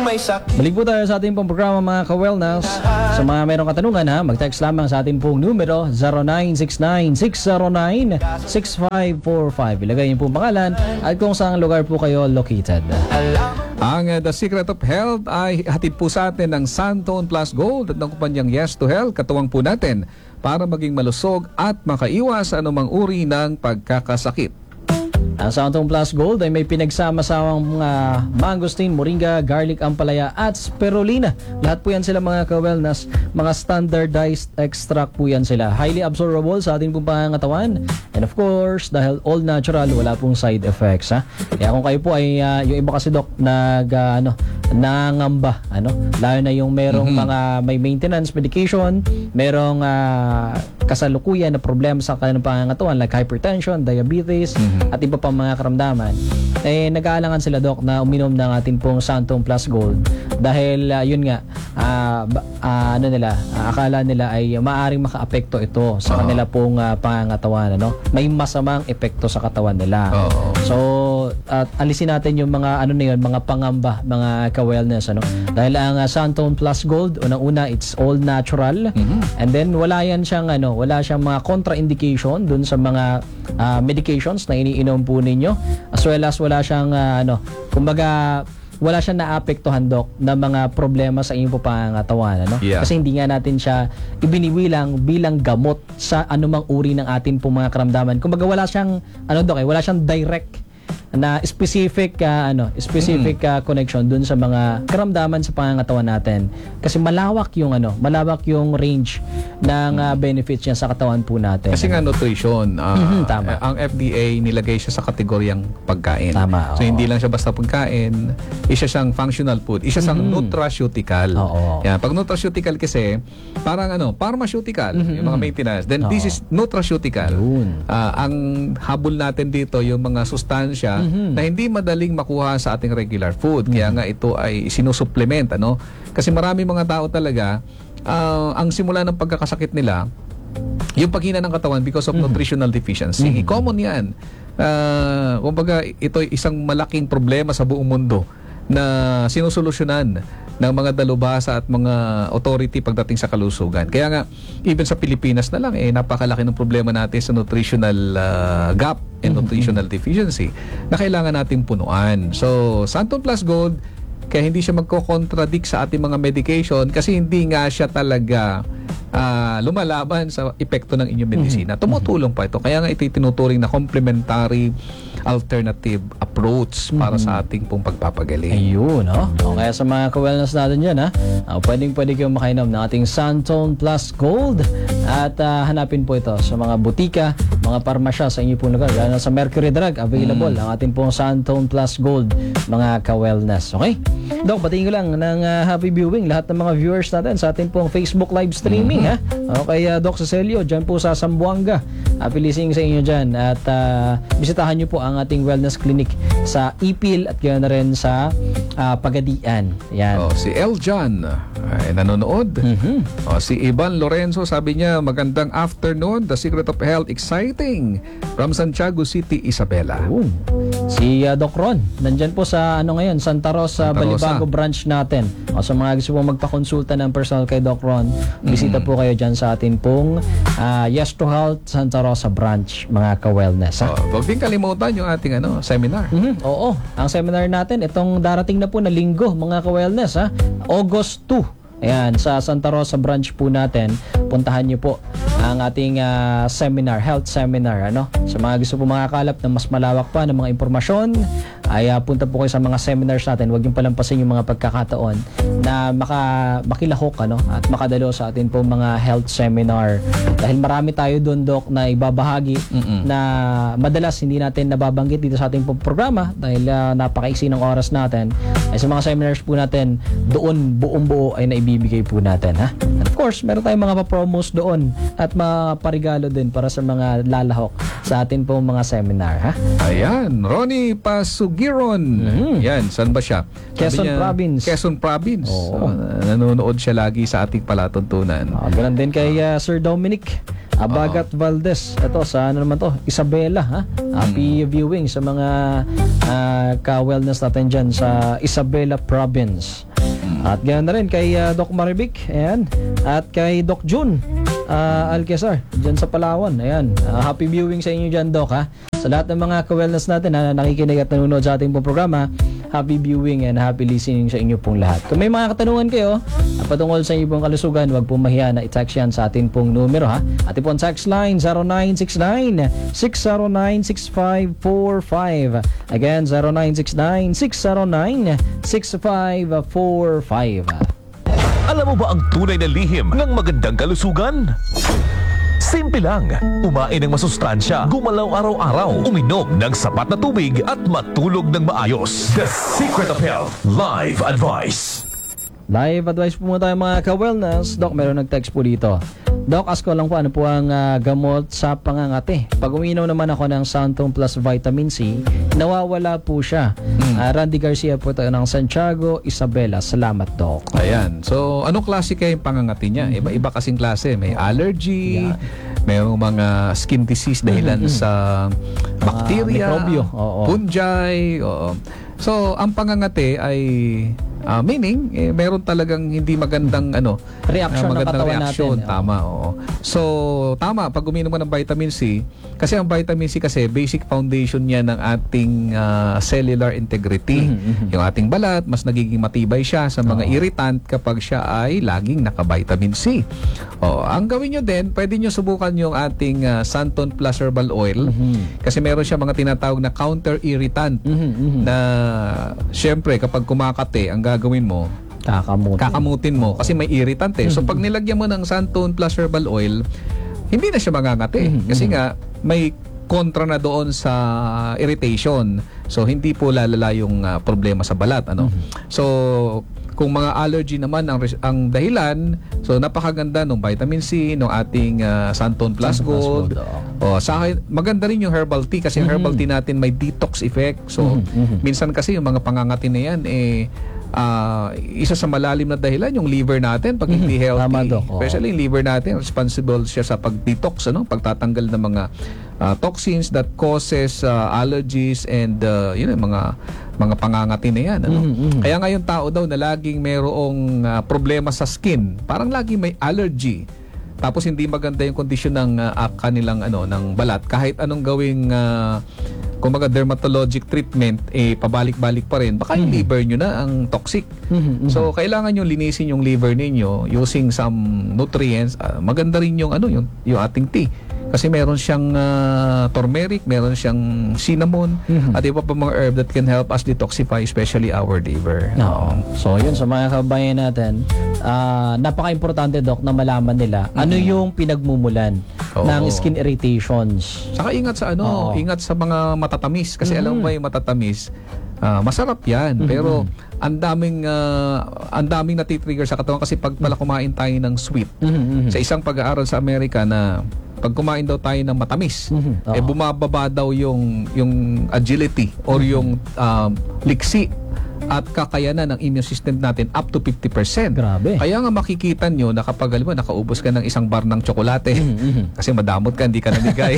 Balik po tayo sa ating pong programa mga ka-wellness. Sa mga mayroong katanungan ha, mag-text lamang sa ating pong numero 0969-609-6545. Ilagay niyo pong pangalan at kung saan lugar po kayo located. Ang The Secret of Health ay hatid po sa atin ng Santon Plus Gold at ng kumpanyang Yes to Health. Katuwang po natin para maging malusog at makaiwas sa anumang uri ng pagkakasakit. Ang Santon Plus Gold ay may pinagsama-samang mga mangosteen, moringa, garlic, ampalaya at spirulina. Lahat po yan sila mga ka-wellness, mga standardized extract po yan sila. Highly absorbable sa ating pong pangangatawan. And of course, dahil all natural, wala pong side effects. Ha? Kaya kung kayo po ay, yung iba kasi dok, nangamba, lalo na yung merong mga may maintenance medication, merong kasalukuyan na problema sa kanilang pangangatawan like hypertension, diabetes, at iba pang mga karamdaman, nag-aalangan sila dok na uminom ng ating pong Santon Plus Gold dahil yun nga akala nila ay maaring makaapekto ito sa kanila pong pangangatawan, may masamang epekto sa katawan nila. So alisin natin yung mga mga pangamba, mga ka-wellness, dahil ang Santon Plus Gold, unang-una, it's all natural, and then wala siyang mga contraindication dun sa mga medications na iniinom po ninyo, as well as wala siyang kumbaga wala siyang naapektuhan dok na mga problema sa inyong pangangatawan, kasi hindi nga natin siya ibiniwilang bilang gamot sa anumang uri ng atin pong mga karamdaman. Kumbaga wala siyang wala siyang direct na specific connection dun sa mga karamdaman sa pangangatawan natin, kasi malawak yung range ng benefits niya sa katawan po natin. Kasi nga nutrition, tama. Ang FDA nilagay siya sa kategoryang pagkain. Tama, so hindi lang siya basta pagkain, isa siyang functional food, isa siyang nutraceutical. Yan, pag nutraceutical kasi parang pharmaceutical, yung mga maintenance, then this is nutraceutical. Ang habol natin dito yung mga sustansya na hindi madaling makuha sa ating regular food. Kaya nga ito ay sinusupplement, kasi marami mga tao talaga, ang simula ng pagkakasakit nila yung paghina ng katawan because of nutritional deficiency. Common yan. Kumbaga ito ay isang malaking problema sa buong mundo na sinusolusyonan ng mga dalubhasa at mga authority pagdating sa kalusugan. Kaya nga, even sa Pilipinas na lang, napakalaki ng problema natin sa nutritional gap and nutritional deficiency na kailangan nating punuan. So, Santon Plus Gold, kaya hindi siya magko-contradict sa ating mga medication kasi hindi nga siya talaga lumalaban sa epekto ng inyong medisina. Tumutulong pa ito. Kaya nga ito tinuturing na complementary alternative approach para sa ating pong pagpapagaling. Ayun, kaya sa mga ka-wellness natin dyan, pwede kayong makainom ng ating Santon Plus Gold at hanapin po ito sa mga butika, mga parmasya sa inyo pong lugar. Lalo sa Mercury Drug, available ang ating pong Santon Plus Gold, mga ka-wellness. Okay? Dok, batiin ko lang ng happy viewing lahat ng mga viewers natin sa ating pong Facebook live streaming. Okay, Doc Cecilio, dyan po sa Zamboanga. Happy listening sa inyo dyan. At bisitahan nyo po ang ating wellness clinic sa Ipil at ganoon na rin sa Pagadian. Yan. Si Eljan ay nanonood. Si Ivan Lorenzo, sabi niya, magandang afternoon. The Secret of Health, exciting. From Santiago City, Isabela. Si Doc Ron, nandyan po sa ngayon, Santa Rosa, Balibago branch natin. Sa mga gusto pong magpakonsulta ng personal kay Doc Ron, bisita po kayo dyan sa atin pong Yes to Health Santa Rosa branch, mga ka-wellness. Huwag din kalimutan yung ating seminar. Oo, ang seminar natin, itong darating na po na linggo, mga ka-wellness, August 2. Ayan, sa Santa Rosa branch po natin, puntahan niyo po ang ating seminar, health seminar. Sa mga gusto po makakalap ng mas malawak pa ng mga impormasyon, ay punta po kayo sa mga seminars natin. Huwag niyong palampasin yung mga pagkakataon na makilahok at makadalo sa atin po mga health seminar. Dahil marami tayo doon, Doc, na ibabahagi na madalas hindi natin nababanggit dito sa ating programa dahil napakaiksi ng oras natin. Ay sa mga seminars po natin, doon buong-buo ay naibibigay po natin. And of course, meron tayong mga pa-promos doon at maparigalo din para sa mga lalahok sa atin pong mga seminar. Ayan, Ronnie Pasugiron. Yan, saan ba siya? Quezon Province. Quezon Province. Nanonood siya lagi sa ating palatuntunan. Ganun din kay Sir Dominic Abagat Valdez. Ito sa Isabela. Happy viewing sa mga ka-wellness natin dyan sa Isabela Province. At ganoon na rin kay Doc Marivic, ayan. At kay Doc June Alquezar, dyan sa Palawan. Ayan. Happy viewing sa inyo dyan, Doc, ha. Sa lahat ng mga ka-wellness natin na nakikinig at nanonood sa ating pong programa, happy viewing and happy listening sa inyo pong lahat. Kung may mga katanungan kayo patungkol sa inyong pong kalusugan, huwag pong mahiya na i-text yan sa ating pong numero, ha. Ating pong text line 0969-609-6545. Again, 0969-609-6545. Alam mo ba ang tunay na lihim ng magandang kalusugan? Simple lang. Kumain ng masustansya, gumalaw araw-araw, uminom ng sapat na tubig at matulog ng maayos. The Secret of Health Live Advice. Live advice po muna tayo mga ka-wellness. Doc, meron nag-text po dito. Doc, ask ko lang po ano po ang gamot sa pangangati. Pag uminom naman ako ng Santon Plus Vitamin C, nawawala po siya. Randy Garcia po tayo ng Santiago, Isabela. Salamat, Doc. Ayan. So, anong klase kayo yung pangangati niya? Iba-iba kasing klase. May allergy, mayroong mga skin disease dahilan sa bacteria, mikrobyo. fungi. So, ang pangangati ay meaning meron talagang hindi magandang reaction ng katawan reaksyon. natin. Tama, oo. So, tama pag uminom ka ng vitamin C, kasi ang vitamin C kasi basic foundation niya ng ating cellular integrity. Yung ating balat, mas nagiging matibay siya sa mga irritant kapag siya ay laging naka-vitamin C. Ang gawin nyo din, pwede nyo subukan yung ating Santon Plus Herbal Oil kasi meron siya mga tinatawag na counter-irritant na syempre kapag kumakate, ang gagawin mo, kakamutin mo kasi may irritant eh. So pag nilagyan mo ng Santon Plus Herbal Oil, hindi na siya mangangati kasi nga may kontra na doon sa irritation. So hindi po lalala yung problema sa balat, So kung mga allergy naman ang dahilan, so napakaganda ng vitamin C, ng ating Santon Plus Gold. Sa akin, maganda rin yung herbal tea kasi yung herbal tea natin may detox effect. So minsan kasi yung mga pangangati na yan isa sa malalim na dahilan yung liver natin pag hindi healthy. Tama, Doc. Especially yung liver natin, responsible siya sa pag-detox, pagtatanggal ng mga toxins that causes allergies and yun mga pangangati na yan. Kaya ngayon tao daw na laging mayroong problema sa skin, parang laging may allergy. Tapos hindi maganda yung kondisyon ng kanilang ng balat. Kahit anong gawing kumbaga dermatologic treatment, pabalik-balik pa rin. Baka yung liver nyo na ang toxic. So kailangan nyo linisin yung liver ninyo using some nutrients. Maganda rin yung yung ating tea. Kasi meron siyang turmeric, meron siyang cinnamon, at iba pa mga herb that can help us detoxify, especially our liver. So yun, sa mga kabayan natin, napaka-importante, Doc, na malaman nila ano yung pinagmumulan ng skin irritations. Saka ingat sa ingat sa mga matatamis. Kasi alam mo yung matatamis, masarap yan. Pero ang daming natitrigger sa katawan kasi pag pala kumain tayo ng sweet. Sa isang pag-aaral sa Amerika na pag kumain daw tayo ng matamis, bumababa daw yung agility or yung liksi at kakayanan ng immune system natin up to 50%. Grabe. Kaya nga makikita nyo na kapag nakaubos ka ng isang bar ng tsokolate kasi madamot ka, hindi ka namigay.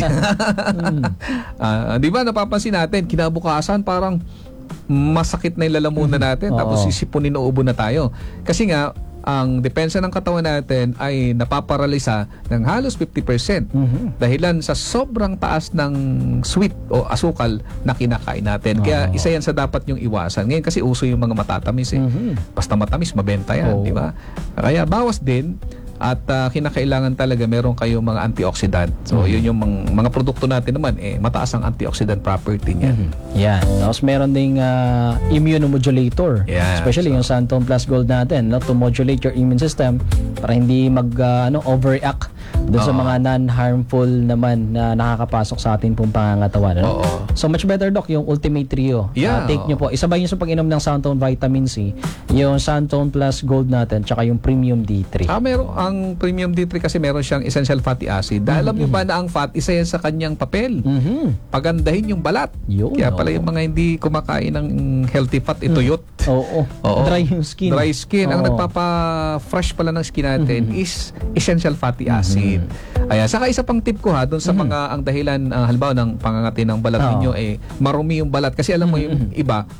Di ba napapansin natin, kinabukasan parang masakit na yung lalamunan natin tapos sisipunin na ubo na tayo. Kasi nga, ang depensa ng katawan natin ay napaparalisa ng halos 50% dahilan sa sobrang taas ng sweet o asukal na kinakain natin. Kaya isa yan sa dapat yung iwasan. Ngayon kasi uso yung mga matatamis Basta matamis, mabenta yan, di ba? Kaya bawas din. At kinakailangan talaga meron kayong mga antioxidant. So, yun yung mga produkto natin naman, mataas ang antioxidant property niya. Yan. Tapos meron ding immunomodulator. Yeah, Especially yung Santon Plus Gold natin, to modulate your immune system para hindi overreact doon sa mga non-harmful naman na nakakapasok sa atin pong pangangatawan. So, much better, Doc, yung Ultimate Trio. Take nyo po. Isabay nyo sa pag-inom ng Santon Vitamin C, yung Santon Plus Gold natin, tsaka yung Premium D3. Ang Premium D3 kasi meron siyang essential fatty acid. Dahil alam niyo ba na ang fat, isa yan sa kanyang papel. Pagandahin yung balat. Kaya pala yung mga hindi kumakain ng healthy fat, ituyot. Dry yung skin. Dry skin. Ang nagpapa-fresh pala ng skin natin is essential fatty acid. Ayan. Saka isa pang tip ko doon sa mga ang dahilan, halimbawa ng pangangati ng balat ninyo, marumi yung balat. Kasi alam mo yung iba,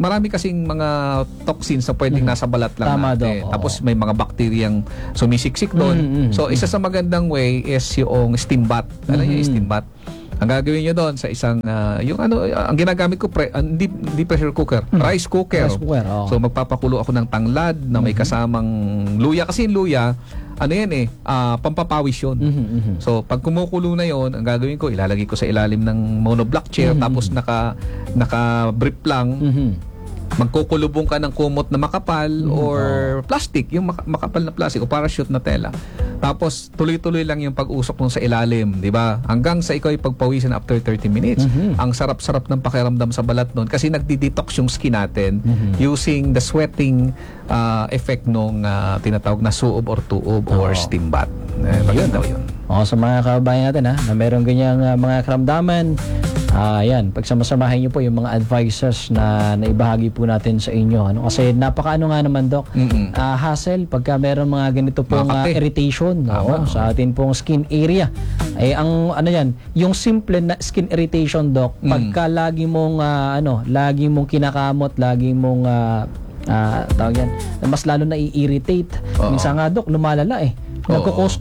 marami kasing mga toxins na pwedeng nasa balat lang Tama, natin. Doc. Tapos may mga bakteriyang sumisiksik doon. So isa sa magandang way is yung steam bath. Alam niyo yung steam bath? Ang gagawin nyo doon sa isang ang ginagamit ko hindi pressure cooker, rice cooker. Rice cooker, oo. So magpapakulo ako ng tanglad na may kasamang luya, kasi yung luya pampapawis yun. So pag kumukulo na yon, ang gagawin ko, ilalagay ko sa ilalim ng monoblock chair, tapos naka brief lang. Magkukulubong ka ng kumot na makapal or plastic, yung makapal na plastic o parachute na tela. Tapos tuloy-tuloy lang yung pag-usok mo sa ilalim, di ba? Hanggang sa ikaw ay pagpawisan after 30 minutes. Ang sarap-sarap ng pakiramdam sa balat noon kasi nagdi-detox yung skin natin using the sweating effect nung tinatawag na suob or tuob or steam bath. Maganda yun. Sa mga kababayan natin na meron ganyang mga karamdaman, yan, pagsamasamahin niyo po yung mga advices na naibahagi po natin sa inyo. Kasi napakaano nga naman, Doc, hassle pagka meron mga ganito pong irritation sa atin pong skin area. Ang yung simple na skin irritation, Doc, pagka lagi mong kinakamot, lagi mong tawag yan, mas lalo na i-irritate. Minsan nga, Doc, lumalala nagko-cause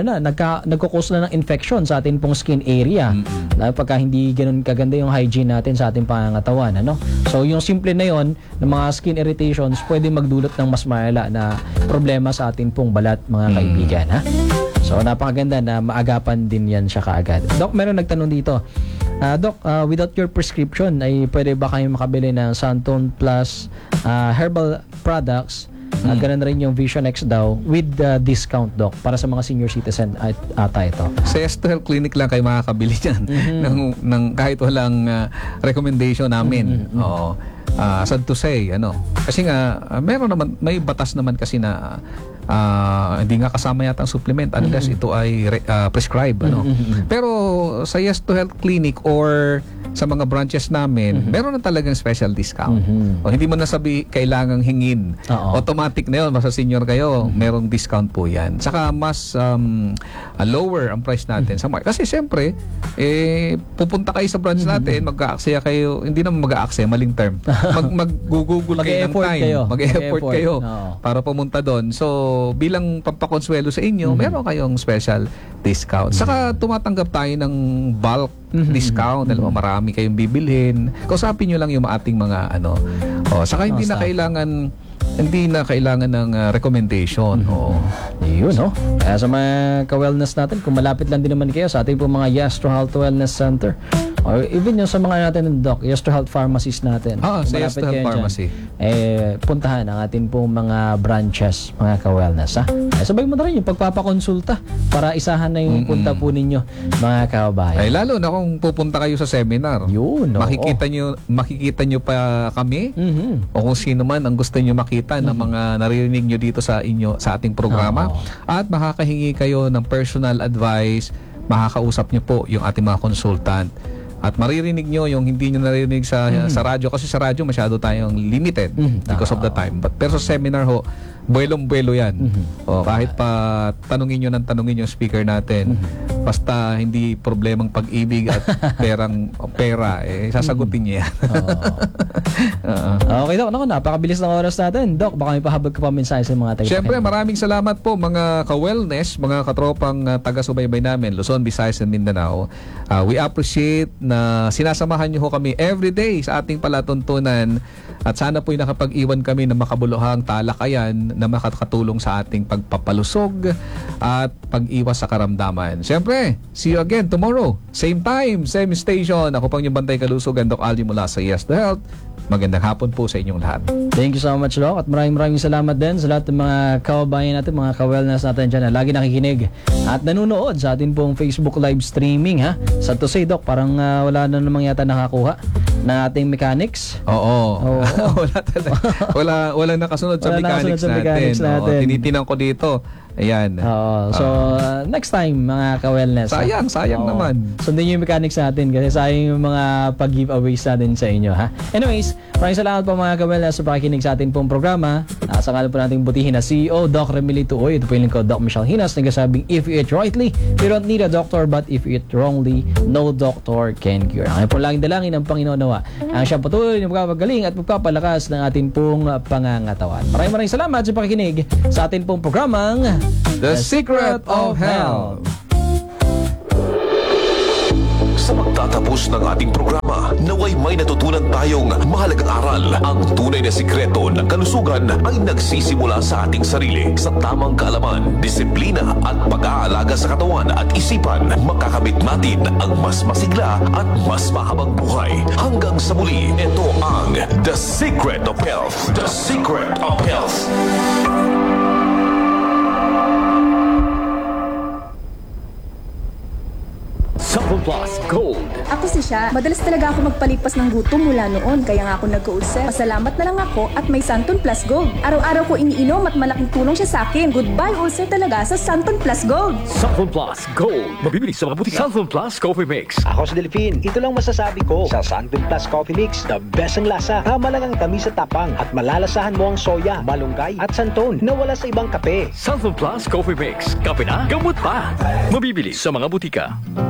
na ng infection sa atin pong skin area. Lalo pagka hindi ganoon kaganda yung hygiene natin sa ating pangangatawan, So yung simple na yon ng mga skin irritations pwede magdulot ng mas malala na problema sa ating pong balat, mga kaibigan, So napakaganda na maagapan din yan siya kaagad. Doc, meron nagtanong dito. Doc, without your prescription ay pwede ba kayo makabili ng Santon Plus herbal products? Ganun rin yung Vision X daw with discount, Doc, para sa mga senior citizen ata ito. Sa Yes to Health Clinic lang kayo makakabili dyan ng kahit walang recommendation namin. Sad to say, kasi nga may batas naman kasi na hindi nga kasama yata ang supplement unless ito ay prescribed, Pero sa Yes to Health Clinic or sa mga branches namin, meron na talagang special discount. O hindi mo na kailangang hingin. Automatic na yun, basta senior kayo, merong discount po yan. Saka mas lower ang price natin sa market. Kasi siyempre, pupunta kayo sa branch natin, mag-aaksaya kayo, hindi naman mag-aaksaya, maling term. Mag-google kayo ng time. Mag-effort kayo para pumunta doon. So, bilang pampakonsuelo sa inyo, meron kayong special discount. Saka tumatanggap tayo ng bulk discount. Alam mo, marami kayong bibilhin. Kausapin nyo lang yung ating mga saka hindi na kailangan ng recommendation. Yun, Kaya sa mga ka-wellness natin, kung malapit lang din naman kayo sa ating pong mga Yes to Health Wellness Center, or even yung sa mga natin, Doc, Yes to Health pharmacies natin. Sa Yes to Health Pharmacy. Puntahan ang ating pong mga branches, mga ka-wellness, sabay mo na rin yung pagpapakonsulta para isahan na yung punta po ninyo, mga kababayan. Lalo na kung pupunta kayo sa seminar. Yun, makikita nyo pa kami o kung sino man ang gusto nyo makita ng mga naririnig nyo dito sa ating programa, at makakahingi kayo ng personal advice, makakausap nyo po yung ating mga consultant. At maririnig nyo yung hindi nyo naririnig sa radyo, kasi sa radyo masyado tayong limited because of the time. Pero sa seminar buwelong-buwelo yan. Kahit pa tanungin nyo yung speaker natin, basta hindi problemang pag-ibig at pera, sasagutin niya yan. Okay, Doc. Napakabilis ng oras natin. Doc, baka may pahabag ka pa mensahe sa mga taga-pakinig. Siyempre, maraming salamat po mga ka-wellness, mga katropang taga-subaybay namin, Luzon, Visayas, and Mindanao. We appreciate na sinasamahan niyo kami everyday sa ating palatuntunan, at sana po'y nakapag-iwan kami ng makabuluhang talakayan na makakatulong sa ating pagpapalusog at pag-iwas sa karamdaman. Siyempre, see you again tomorrow. Same time, same station. Ako pang yung Bantay Kalusugan, Doc Aldi mula sa Yes to Health. Magandang hapon po sa inyong lahat. Thank you so much, Doc. At maraming salamat din sa lahat ng mga kababayan natin, mga ka-wellness natin dyan na lagi nakikinig at nanonood sa atin pong Facebook live streaming. Sad to say, Doc, parang wala na namang yata nakakuha na ating mechanics. Wala nakasunod sa mechanics natin. Tinitinan ko dito. Ayan. So, next time, mga ka-wellness. Sayang naman. Sundin niyo yung mechanics natin kasi sayang yung mga pag-giveaways natin sa inyo, ha? Anyways, maraming salamat po mga ka-wellness sa pakikinig sa ating pong programa. Sa ngalan po nating butihin na CEO, Doc Remilito Uy. Ito po yung lingkod, Doc Michelle Hinas, nagsasabing, if you eat rightly, you don't need a doctor, but if you eat wrongly, no doctor can cure. Ang po laging dalangin ng Panginoon nawa ang siyang patuloy na magpapagaling at magpapalakas ng ating pong pangangatawan. Maraming salamat sa pakikinig sa ating pong programang The Secret of Health. Sa pagtatapos ng ating programa, naway may natutunan tayong mahalagang aral. Ang tunay na sikreto ng kalusugan ay nagsisimula sa ating sarili. Sa tamang kaalaman, disiplina at pag-aalaga sa katawan at isipan, makakamit natin ang mas masigla at mas mahabang buhay. Hanggang sa muli, ito ang The Secret of Health. The Secret of Health. Santon Plus Gold. Ako si Sha. Madalas talaga ako magpalipas ng gutom mula noon, kaya nga ako nagka-ulcer. Pasalamat na lang ako at may Santon Plus Gold. Araw-araw ko iniinom at malaking tulong siya sa akin. Goodbye ulcer talaga sa Santon Plus Gold. Santon Plus Gold. Mabibili sa mga butika. Santon Plus Coffee Mix. Ako si Delphine. Ito lang masasabi ko sa Santon Plus Coffee Mix. The best ang lasa. Tama lang ang tamis at tapang. At malalasahan mo ang soya, malunggay at santon na wala sa ibang kape. Santon Plus Coffee Mix. Kape na, gamot pa. Mabibili sa mga butika.